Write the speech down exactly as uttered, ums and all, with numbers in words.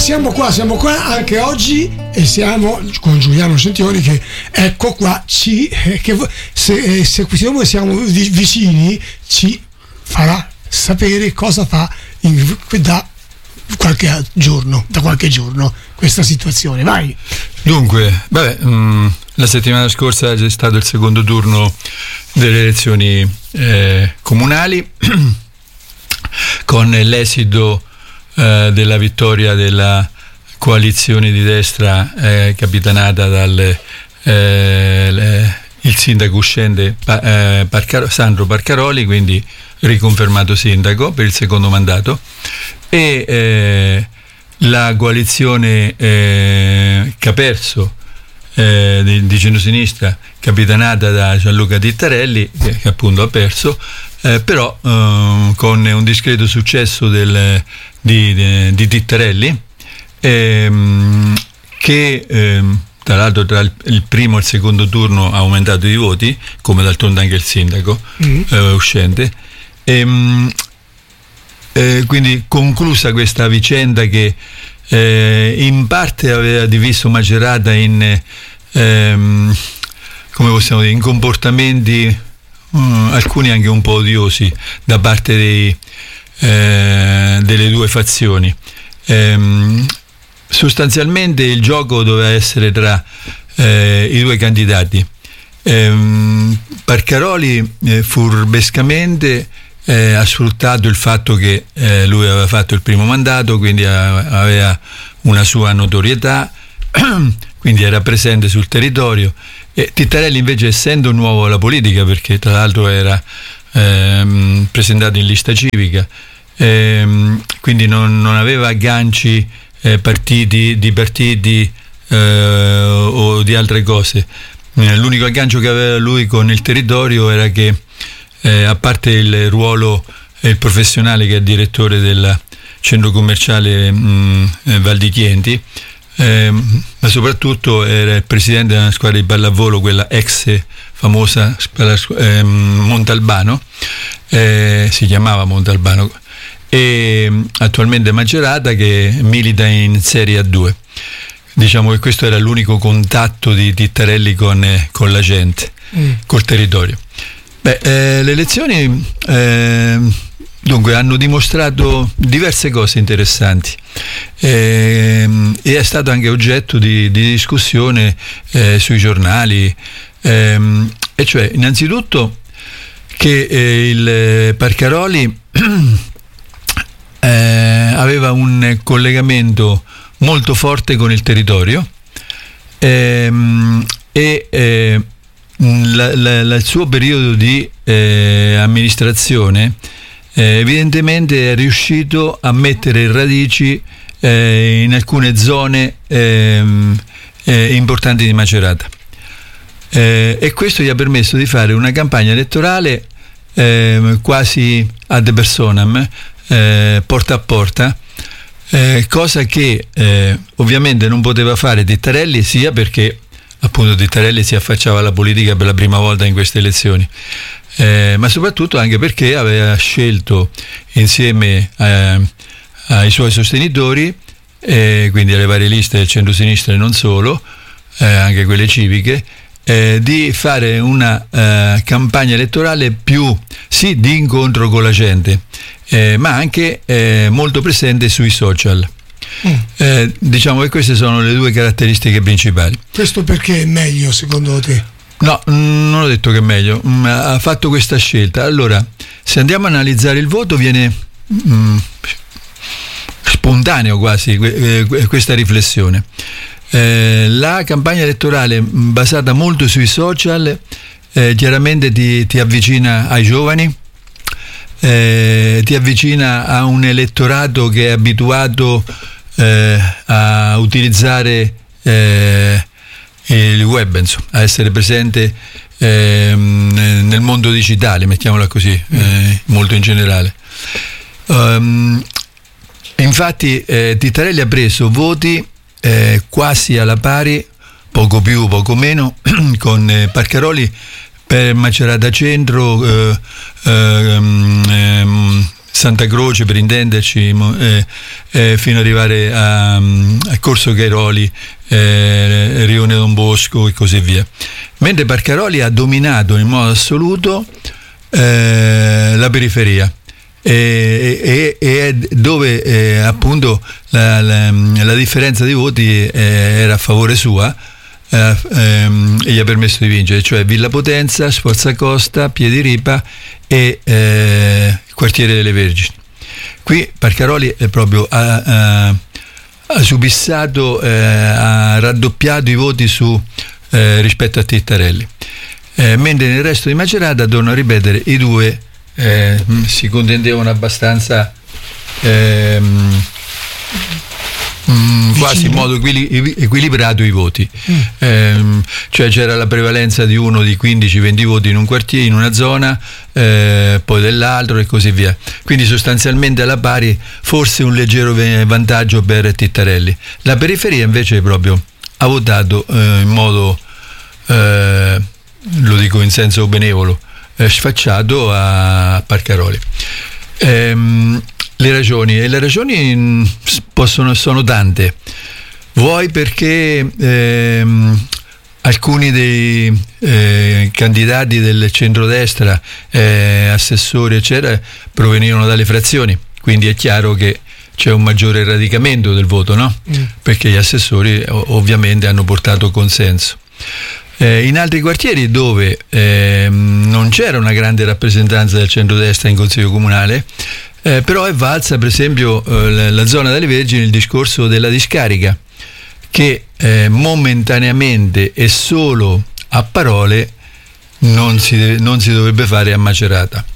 siamo qua, siamo qua anche oggi e siamo con Giuliano Centioni che ecco qua ci che se, se siamo, siamo vicini ci farà sapere cosa fa in, da qualche giorno, da qualche giorno questa situazione. Vai. Dunque, vabbè, mh, la settimana scorsa c'è stato il secondo turno delle elezioni eh, comunali con l'esito eh, della vittoria della coalizione di destra eh, capitanata dal eh, le, il sindaco uscente eh, Parcaro, Sandro Parcaroli, quindi riconfermato sindaco per il secondo mandato, e eh, la coalizione eh, che ha perso eh, di, di centrosinistra capitanata da Gianluca Tittarelli, che, che appunto ha perso, eh, però eh, con un discreto successo del, di, di, di Tittarelli, ehm, che ehm, tra l'altro tra il, il primo e il secondo turno ha aumentato i voti, come d'altronde anche il sindaco mm-hmm. eh, uscente. E, eh, quindi conclusa questa vicenda che eh, in parte aveva diviso Macerata in ehm, come possiamo dire, in comportamenti um, alcuni anche un po' odiosi da parte dei, eh, delle due fazioni. Ehm, sostanzialmente il gioco doveva essere tra eh, i due candidati. ehm, Parcaroli eh, furbescamente Eh, ha sfruttato il fatto che eh, lui aveva fatto il primo mandato, quindi a, aveva una sua notorietà, quindi era presente sul territorio, e Tittarelli invece, essendo nuovo alla politica, perché tra l'altro era ehm, presentato in lista civica, ehm, quindi non, non aveva agganci eh, partiti, di partiti eh, o di altre cose. Eh, l'unico aggancio che aveva lui con il territorio era che Eh, a parte il ruolo eh, il professionale che è direttore del centro commerciale mh, eh, Val di Chienti, eh, ma soprattutto era il presidente della squadra di pallavolo, quella ex famosa eh, Montalbano, eh, si chiamava Montalbano, e attualmente Macerata, che milita in Serie A due. Diciamo che questo era l'unico contatto di Tittarelli con, eh, con la gente, mm. col territorio. Beh, eh, le elezioni eh, dunque hanno dimostrato diverse cose interessanti eh, e è stato anche oggetto di, di discussione eh, sui giornali, eh, e cioè innanzitutto che eh, il Parcaroli eh, aveva un collegamento molto forte con il territorio eh, e eh, La, la, la, il suo periodo di eh, amministrazione eh, evidentemente è riuscito a mettere radici eh, in alcune zone eh, eh, importanti di Macerata, eh, e questo gli ha permesso di fare una campagna elettorale eh, quasi ad personam, eh, porta a porta, eh, cosa che eh, ovviamente non poteva fare Tittarelli, sia perché appunto Tittarelli si affacciava alla politica per la prima volta in queste elezioni, eh, ma soprattutto anche perché aveva scelto insieme eh, ai suoi sostenitori, eh, quindi alle varie liste del centro-sinistra e non solo, eh, anche quelle civiche, eh, di fare una eh, campagna elettorale più sì di incontro con la gente, eh, ma anche eh, molto presente sui social. Mm. Eh, diciamo che queste sono le due caratteristiche principali. Questo perché è meglio secondo te? No, non ho detto che è meglio, ha fatto questa scelta. Allora, se andiamo a analizzare il voto, viene mh, spontaneo quasi eh, questa riflessione. Eh, la campagna elettorale basata molto sui social eh, chiaramente ti, ti avvicina ai giovani, eh, ti avvicina a un elettorato che è abituato Eh, a utilizzare eh, il web, insomma, a essere presente eh, nel mondo digitale, mettiamola così, eh, molto in generale. Um, infatti eh, Tittarelli ha preso voti eh, quasi alla pari, poco più, poco meno, con eh, Parcaroli per Macerata Centro, eh, eh, Santa Croce, per intenderci, eh, eh, fino ad arrivare a, a Corso Cairoli, eh, Rione Don Bosco e così via. Mentre Parcaroli ha dominato in modo assoluto eh, la periferia. E, e, e dove eh, appunto la, la, la differenza di voti eh, era a favore sua eh, ehm, e gli ha permesso di vincere, cioè Villa Potenza, Sforza Costa, Piediripa e eh, Quartiere delle Vergini. Qui Parcaroli è proprio ha, ha, ha subissato, eh, ha raddoppiato i voti su eh, rispetto a Tittarelli, eh, mentre nel resto di Macerata, torno a ripetere, i due Eh, si contendevano abbastanza ehm, mh, quasi in modo equili- equilibrato i voti, mm. ehm, cioè c'era la prevalenza di uno di quindici venti voti in un quartiere, in una zona, eh, poi dell'altro e così via, quindi sostanzialmente alla pari, forse un leggero vantaggio per Tittarelli. La periferia invece proprio ha votato eh, in modo eh, lo dico in senso benevolo, sfacciato a Parcaroli. Ehm, le ragioni e le ragioni possono, sono tante. Vuoi perché ehm, alcuni dei eh, candidati del centrodestra, eh, assessori eccetera, provenivano dalle frazioni, quindi è chiaro che c'è un maggiore radicamento del voto, no? Mm. Perché gli assessori ovviamente hanno portato consenso. Eh, in altri quartieri dove eh, non c'era una grande rappresentanza del centrodestra in consiglio comunale, eh, però è valsa per esempio eh, la, la zona delle Vergini il discorso della discarica, che eh, momentaneamente e solo a parole non si, deve, non si dovrebbe fare a Macerata.